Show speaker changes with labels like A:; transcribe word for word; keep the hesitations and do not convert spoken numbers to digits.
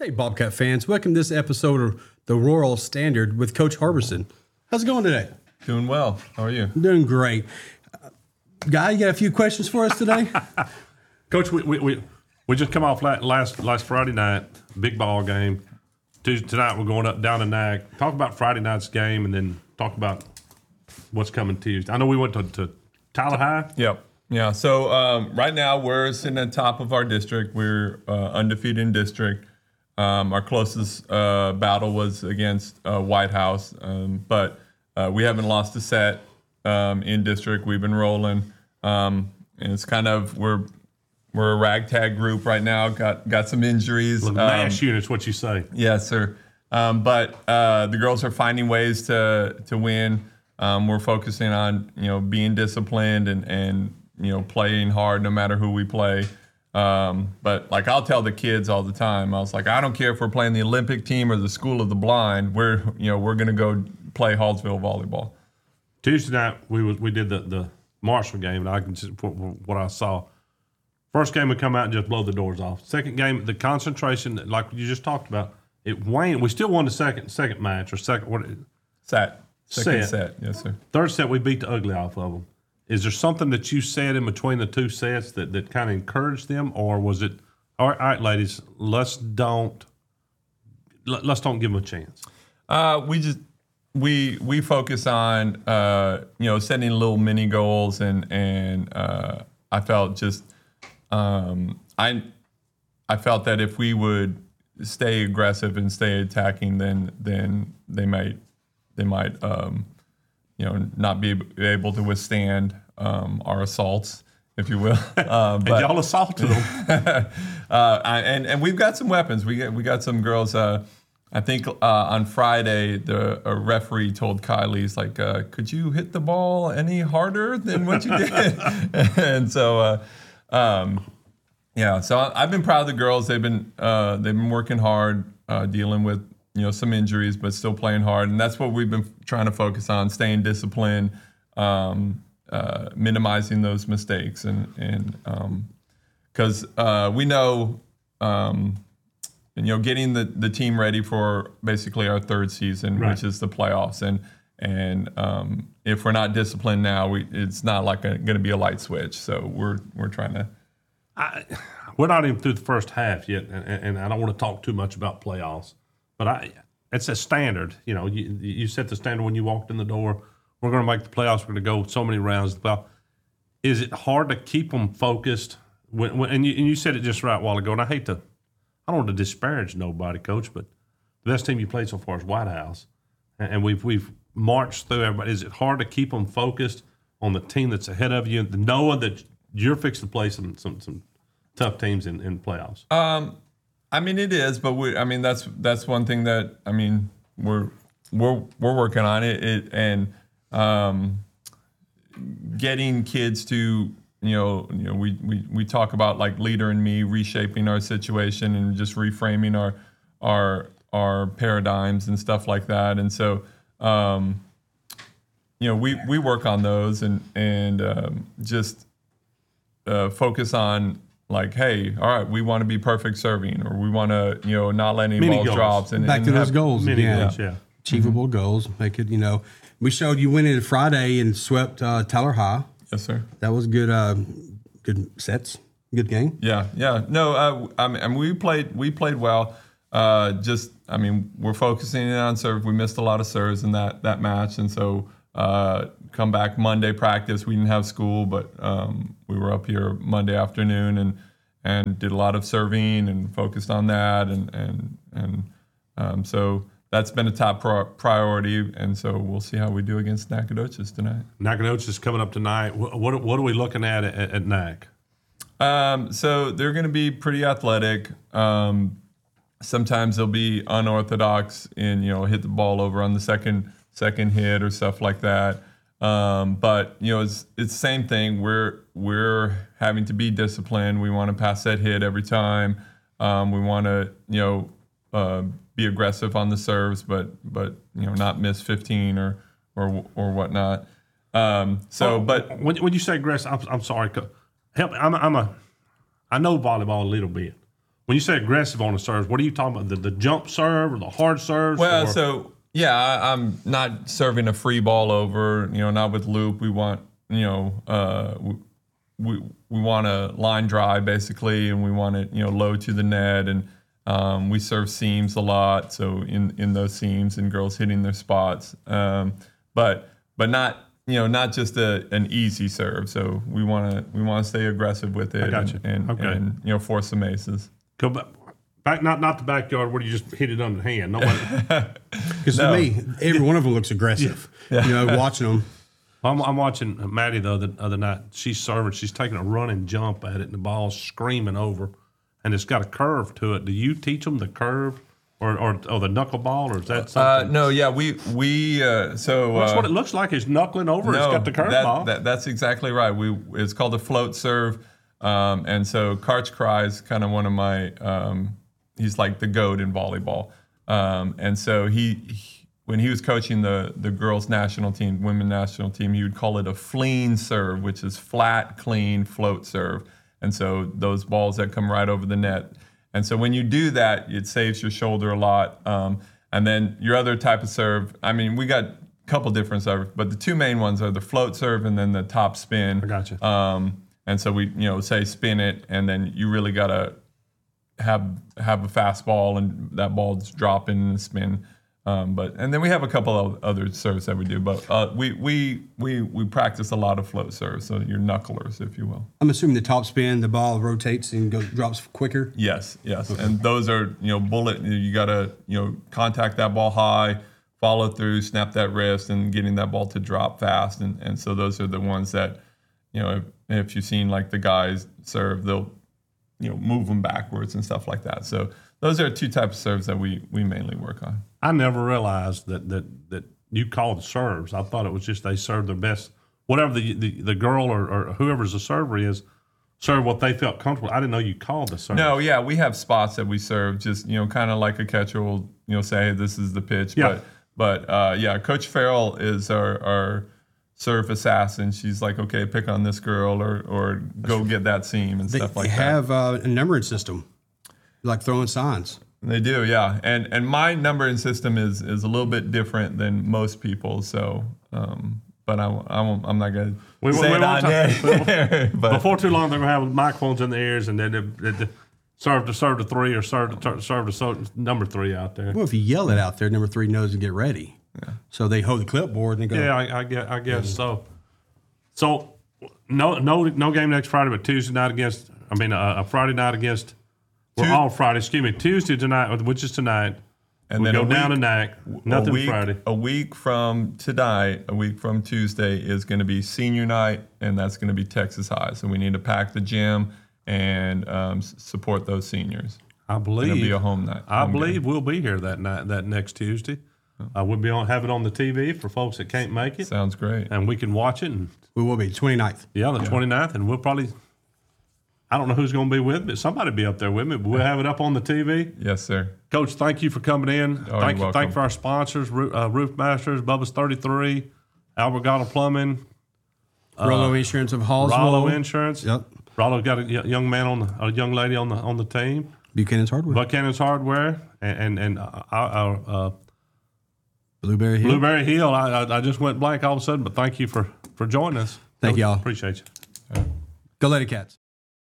A: Hey, Bobcat fans. Welcome to this episode of The Royal Standard with Coach Harbison. How's it going today?
B: Doing well. How are you?
A: I'm doing great. Uh, Guy, you got a few questions for us today?
C: Coach, we, we we we just come off last last Friday night, big ball game. Tuesday, tonight we're going up down to Nag. Talk about Friday night's game and then talk about what's coming Tuesday. I know we went to, to Tyler High.
B: Yep. Yeah. So um, right now we're sitting at the top of our district. We're uh, undefeated in district. Um, our closest uh, battle was against uh, White House, um, but uh, we haven't lost a set um, in district. We've been rolling, um, and it's kind of we're we're a ragtag group right now. Got got some injuries.
C: The mash um, unit's what you say.
B: Yes, sir. Um, but uh, the girls are finding ways to to win. Um, we're focusing on you know being disciplined and and you know playing hard no matter who we play. Um, but like I'll tell the kids all the time, I was like, I don't care if we're playing the Olympic team or the School of the Blind. We're you know we're gonna go play Hallsville volleyball.
C: Tuesday night we was we did the, the Marshall game, and I can just what I saw. First game we come out and just blow the doors off. Second game, the concentration, like you just talked about, it waned. We still won the second second match or second what?
B: Set. Second
C: set.
B: set. Yes, sir.
C: Third set we beat the ugly off of them. Is there something that you said in between the two sets that, that kind of encouraged them, or was it, all right, all right, ladies, let's don't let, let's don't give them a chance?
B: Uh, we just we we focus on uh, you know setting little mini goals, and and uh, I felt just um, I I felt that if we would stay aggressive and stay attacking, then then they might they might. Um, you know, not be able to withstand um, our assaults, if you will. Uh,
C: but, and y'all assaulted them.
B: uh, and and we've got some weapons. We got, we got some girls. Uh, I think uh, on Friday, the a referee told Kylie, he's like, uh, could you hit the ball any harder than what you did? And so, uh, um, yeah, so I, I've been proud of the girls. They've been uh, they've been working hard, uh, dealing with you know, some injuries, but still playing hard. And that's what we've been trying to focus on, staying disciplined, um, uh, minimizing those mistakes. And and because um, uh, we know, um, you know, getting the, the team ready for basically our third season, right, which is the playoffs. And and um, if we're not disciplined now, we it's not like going to be a light switch. So we're we're trying to.
C: I, we're not even through the first half yet, and, and I don't want to talk too much about playoffs. But I, it's a standard. You know, you, you set the standard when you walked in the door. We're going to make the playoffs. We're going to go so many rounds. Well, is it hard to keep them focused? When, when, and, you, and you said it just right a while ago, and I hate to, I don't want to disparage nobody, Coach, but the best team you played so far is White House. And, and we've we've marched through everybody. Is it hard to keep them focused on the team that's ahead of you, knowing that you're fixing to play some some, some tough teams in, in playoffs?
B: Um. I mean, it is, but we. I mean, that's that's one thing that I mean we're we're we're working on it. It and um, getting kids to you know you know we, we we talk about like Leader in Me, reshaping our situation and just reframing our our our paradigms and stuff like that. And so um, you know we we work on those and and um, just uh, focus on. Like, hey, all right, we want to be perfect serving, or we want to, you know, not let any
C: Mini
B: ball
C: goals.
B: drops. And
A: Back
B: and
A: to
B: have,
A: those goals
C: Mini
A: again.
C: goals, yeah.
A: Achievable mm-hmm. goals. Make it, you know. We showed you winning Friday and swept uh, Tyler High.
B: Yes, sir.
A: That was good. Uh, good sets. Good game.
B: Yeah, yeah. No, uh, I mean, we played. We played well. Uh, just, I mean, we're focusing in on serve. We missed a lot of serves in that that match, and so uh, come back Monday practice. We didn't have school, but um, we were up here Monday afternoon and. and did a lot of serving and focused on that. And and and um, so that's been a top pro- priority. And so we'll see how we do against Nacogdoches tonight.
C: Nacogdoches is coming up tonight. What, what, what are we looking at at, at N A C?
B: Um, so they're going to be pretty athletic. Um, sometimes they'll be unorthodox and, you know, hit the ball over on the second second hit or stuff like that. Um, but you know, it's it's the same thing. We're we're having to be disciplined. We want to pass that hit every time. Um, we want to you know uh, be aggressive on the serves, but but you know not miss fifteen or or or whatnot. Um, so,
C: oh,
B: but
C: when when you say aggressive, I'm, I'm sorry. Help me. I'm I'm a I know volleyball a little bit. When you say aggressive on the serves, what are you talking about? The, the jump serve or the hard serve?
B: Well,
C: or?
B: so yeah, I, I'm not serving a free ball over. You know, not with loop. We want you know uh, we we, we want a line drive basically, and we want it you know low to the net, and um, we serve seams a lot. So in in those seams and girls hitting their spots, um, but but not. You know, not just a, an easy serve. So we want to we want to stay aggressive with it
C: I got
B: and,
C: you.
B: and,
C: Okay.
B: and you know force some aces.
C: Go back, back not not the backyard where you just hit it under the hand. Nobody.
A: Because
B: No.
A: to me, every one of them looks aggressive. You know, watching them.
C: I'm, I'm watching Maddie the other, other night. She's serving. She's taking a running jump at it, and the ball's screaming over, and it's got a curve to it. Do you teach them the curve, or or, or the knuckleball, or is that
B: Uh,
C: something?
B: no, yeah, we we uh, so
C: That's
B: uh,
C: what it looks like. It's knuckling over.
B: no,
C: it's got the curve
B: that,
C: ball.
B: that- that's exactly right. We it's called a float serve, um, and so Karch Cry is kind of one of my. Um, he's like the goat in volleyball, um, and so he, he when he was coaching the the girls national team, women national team, he would call it a flean serve, which is flat, clean float serve, and so those balls that come right over the net. And so when you do that, it saves your shoulder a lot. Um, and then your other type of serve, I mean, we got a couple different serves, but the two main ones are the float serve and then the top spin.
C: I gotcha.
B: Um, and so we, you know, say spin it, and then you really got to have have a fast ball, and that ball's dropping and spin. Um, but and then we have a couple of other serves that we do, but uh, we we we we practice a lot of float serves, so your knucklers, if you will.
A: I'm assuming the top spin, the ball rotates and goes, drops quicker.
B: Yes, yes, and those are you know bullet. You gotta you know contact that ball high, follow through, snap that wrist, and getting that ball to drop fast. And and so those are the ones that you know if, if you've seen like the guys serve, they'll you know move them backwards and stuff like that. So those are two types of serves that we we mainly work on.
C: I never realized that that that you called serves. I thought it was just they served their best, whatever the the, the girl or, or whoever's the server is, serve what they felt comfortable. I didn't know you called the serve.
B: No, yeah, we have spots that we serve, just you know, kind of like a catcher will you know say, hey, this is the pitch.
C: Yeah.
B: But but uh, yeah, Coach Farrell is our our serve assassin. She's like, okay, pick on this girl or or go get that seam and
A: They
B: stuff like that.
A: have uh, a numbering system, like throwing signs.
B: They do, yeah. And and my numbering system is is a little bit different than most people. So, um, but I, I won't, I'm not gonna
C: We-
B: say
C: we
B: it
C: won't
B: on
C: talk-
B: there. But
C: Before too long, they're gonna have microphones in the ears, and then they, they, they serve to serve to three or serve to serve to so, number three out there.
A: Well, if you yell it out there, number three knows to get ready. Yeah. So they hold the clipboard and they go.
C: Yeah, I, I guess, I guess so. So no no no game next Friday, but Tuesday night against. I mean, uh, a Friday night against. We're
B: Tu-
C: all Friday. Excuse me, Tuesday tonight, which is tonight.
B: And
C: we
B: then
C: go
B: a
C: down to
B: week-
C: N A C. Nothing
B: a week,
C: Friday.
B: A week from tonight, a week from Tuesday is going to be senior night, and that's going to be Texas High. So we need to pack the gym and um, s- support those seniors.
C: I
B: It'll be
C: believe.
B: a home night.
C: I
B: home game.
C: believe we'll be here that night, that next Tuesday. Uh, we'll be on have it on the T V for folks that can't make it,
B: Sounds great.
C: and we can watch it. And
A: We will be twenty-ninth.
C: yeah, the twenty-ninth, and we'll probably. I don't know who's going to be with me. Somebody will be up there with me, but we'll have it up on the T V.
B: Yes, sir.
C: Coach, thank you for coming in.
B: Oh,
C: thank
B: you're
C: you, thank
B: welcome.
C: you for our sponsors, Roo- uh, Roof Masters, Bubba's thirty-three, Albergata Plumbing,
A: Rollo Insurance of Hallsville.
C: Rollo Insurance.
A: Yep.
C: Rollo got a y- young man on the, a young lady on the on the team.
A: Buchanan's Hardware.
C: Buchanan's Hardware and and, and uh, our uh,
A: Blueberry Hill.
C: Blueberry Hill. I, I I just went blank all of a sudden, but thank you for for joining us.
A: Thank y'all.
C: Appreciate you.
A: Go Lady Cats.